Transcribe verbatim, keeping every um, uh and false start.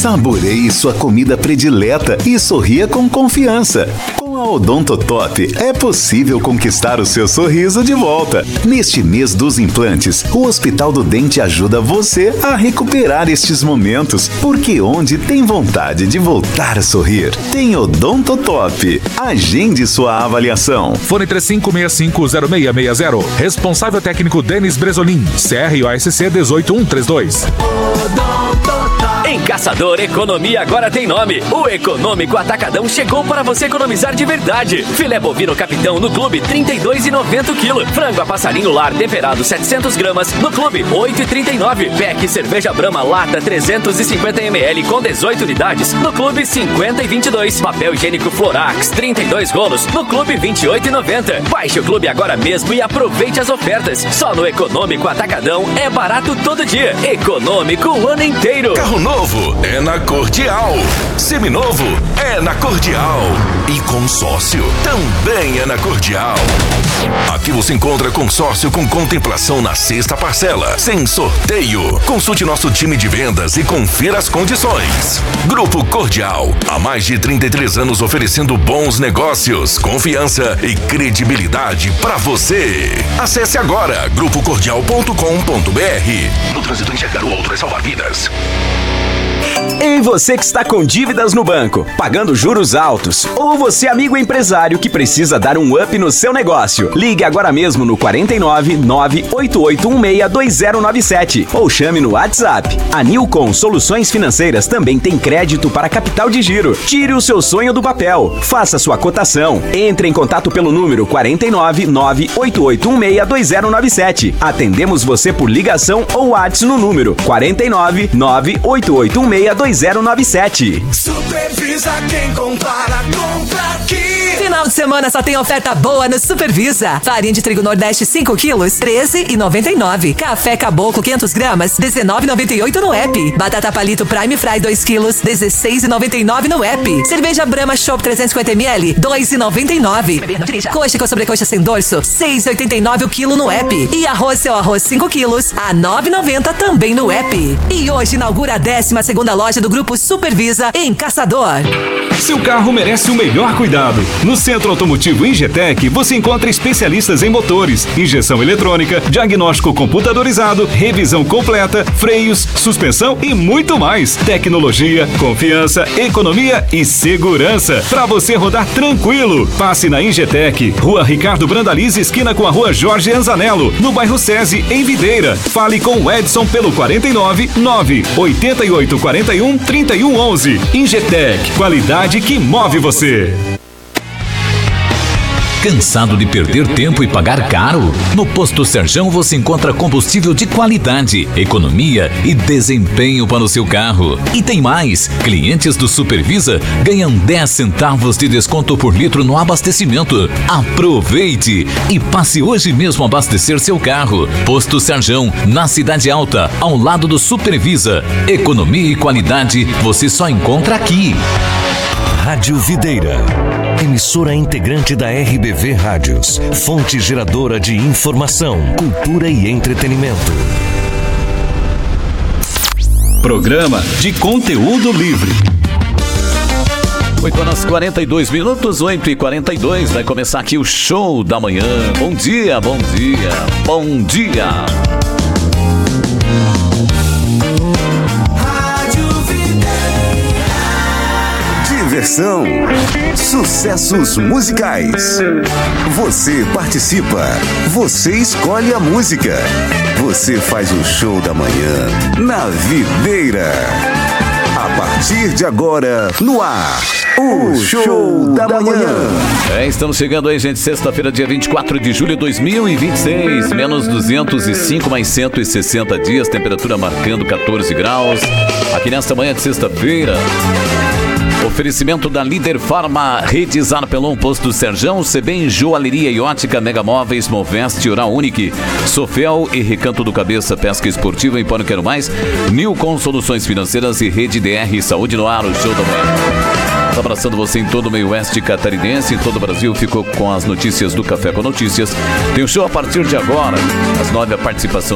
Saboreie sua comida predileta e sorria com confiança. Com a Odontotop é possível conquistar o seu sorriso de volta. Neste mês dos implantes, o Hospital do Dente ajuda você a recuperar estes momentos, porque onde tem vontade de voltar a sorrir, tem Odontotop. Agende sua avaliação. Fone três cinco seis cinco zero seis seis zero. Responsável técnico Denis Bresolim. C R O S C dezoito mil cento e trinta e dois. Em Caçador, economia agora tem nome. O Econômico Atacadão chegou para você economizar de verdade. Filé bovino Capitão no Clube trinta e dois reais e noventa centavos o quilo. Frango a passarinho lar temperado setecentas gramas no Clube oito reais e trinta e nove centavos. Pack cerveja Brahma lata trezentos e cinquenta mililitros com dezoito unidades no Clube cinquenta e vinte e dois. Papel higiênico Florax trinta e dois rolos no Clube vinte e oito reais e noventa centavos. Baixe o Clube agora mesmo e aproveite as ofertas. Só no Econômico Atacadão é barato todo dia. Econômico o ano inteiro. Carro novo é na Cordial. Seminovo é na Cordial. E consórcio também é na Cordial. Aqui você encontra consórcio com contemplação na sexta parcela, sem sorteio. Consulte nosso time de vendas e confira as condições. Grupo Cordial, há mais de trinta e três anos oferecendo bons negócios, confiança e credibilidade para você. Acesse agora grupo cordial ponto com ponto br. No trânsito, enxergar o outro é salvar vidas. Ei, você que está com dívidas no banco, pagando juros altos, ou você amigo empresário que precisa dar um up no seu negócio, ligue agora mesmo no quarenta e nove, nove oito oito um seis, dois zero nove sete ou chame no WhatsApp. A Nilcon Soluções Financeiras também tem crédito para capital de giro. Tire o seu sonho do papel. Faça sua cotação. Entre em contato pelo número quarenta e nove, nove oito oito um seis, dois zero nove sete. Atendemos você por ligação ou WhatsApp no número quarenta e nove, nove oito oito um seis, dois zero nove sete. Supervisa, quem compara, compra aqui. Final de semana só tem oferta boa no Supervisa. Farinha de trigo Nordeste cinco quilos, treze reais e noventa e nove centavos. Café Caboclo quinhentas gramas, dezenove reais e noventa e oito centavos no app. Batata Palito Prime Fry dois quilos, dezesseis reais e noventa e nove centavos no app. Cerveja Brahma Chopp trezentos e cinquenta mililitros, dois reais e noventa e nove centavos. Coxa com sobrecoxa sem dorso, seis reais e oitenta e nove centavos o quilo no app. E arroz seu arroz cinco quilos, a nove reais e noventa centavos também no app. E hoje inaugura a décima segunda loja do Grupo Supervisa em Caçador. Seu carro merece o melhor cuidado. No Centro Automotivo Ingetec, você encontra especialistas em motores, injeção eletrônica, diagnóstico computadorizado, revisão completa, freios, suspensão e muito mais. Tecnologia, confiança, economia e segurança para você rodar tranquilo. Passe na Ingetec, Rua Ricardo Brandalize, esquina com a Rua Jorge Anzanello, no bairro SESI, em Videira. Fale com o Edson pelo quarenta e nove, nove oito oito, quarenta e um, trinta e um onze. Ingetec, qualidade que move você. Cansado de perder tempo e pagar caro? No Posto Serjão você encontra combustível de qualidade, economia e desempenho para o seu carro. E tem mais! Clientes do Supervisa ganham dez centavos de desconto por litro no abastecimento. Aproveite e passe hoje mesmo a abastecer seu carro. Posto Serjão, na Cidade Alta, ao lado do Supervisa. Economia e qualidade você só encontra aqui. Rádio Videira, emissora integrante da R B V Rádios, fonte geradora de informação, cultura e entretenimento. Programa de conteúdo livre. oito horas e quarenta e dois minutos, oito e quarenta e dois, vai começar aqui o show da manhã. Bom dia, bom dia, bom dia. Diversão, sucessos musicais. Você participa, você escolhe a música, você faz o show da manhã na Videira. A partir de agora, no ar, o Show da Manhã. É, estamos chegando aí, gente, sexta-feira, dia vinte e quatro de julho de dois mil e vinte e seis, menos duzentos e cinco, mais cento e sessenta dias, temperatura marcando quatorze graus, aqui nesta manhã de sexta-feira. Oferecimento da Líder Farma, Rede Zarpelon, Posto Serjão, Sebem, Joalheria e Ótica, Mega Móveis, Moveste, Oral Unique, Sofel e Recanto do Cabeça, Pesca Esportiva, Empório Quero Mais, Nilcon Soluções Financeiras e Rede D R Saúde no ar, o show da manhã. Tá abraçando você em todo o meio oeste catarinense, em todo o Brasil, ficou com as notícias do Café com Notícias. Tem o show a partir de agora, às nove, a participação